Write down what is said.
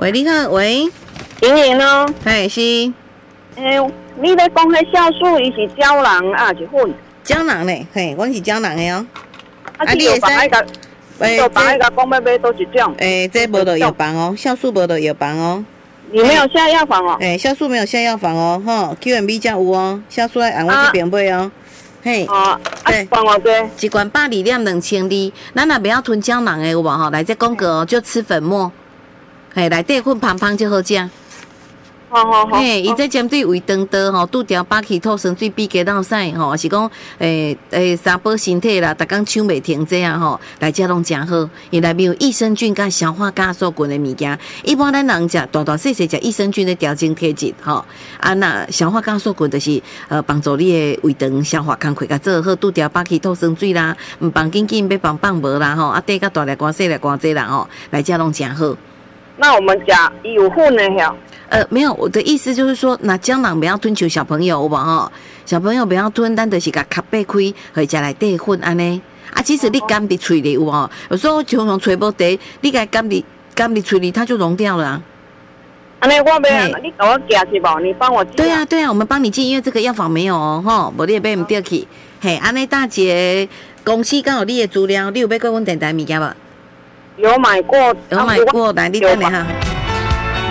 喂，你好，喂， 莹莹呢？ 嘿，是， 你咧讲迄酵素，伊是胶囊啊，是粉？ 胶囊嘞，嘿，阮是胶囊的哦。 你有帮迄个，有帮迄个讲要买多一种？ 这无落药房哦，酵素无落药房哦。 你没有下药房哦？ 酵素没有下药房哦，吼 ，QMB 才有哦，酵素要按我这边买哦。嘿， 对，放偌多？ 一罐82粒2000粒，咱若不要吞胶囊的有无吼？来这广告哦，就吃粉末，嘿，内底粉芳芳就好食。 好。 嘿，伊这针对胃肠道吼，拄条巴气吐酸水比较闹屎吼，是讲三宝身体啦，逐工抢袂停这样吼，来这拢真好，伊内面有益生菌甲消化酵素群的物件。一般咱人食大细食益生菌的调整体质吼，那消化酵素群就是帮助你的胃肠消化工课甲做好，拄条巴气吐酸水啦，毋放紧紧要放无啦吼，底甲大粒瓜细粒瓜这啦吼，来这拢真好。 那我们讲有混的吼。 没有，我的意思就是说，那胶囊不要吞求小朋友有无吼？小朋友不要吞，咱就是甲壳掰开，或者来底混安尼。其实你甘伫嘴里有无？有时候常常吹无地，你甲甘伫嘴里，它就溶掉了啊。 安尼我要，你给我寄去无？你帮我寄。 对啊，我们帮你寄，因为这个药房没有哦，吼，无你也买唔得去。嘿，安尼大姐公司刚有你的资料，你有买过阮电台物件无？ 有买过， 来你等下哈。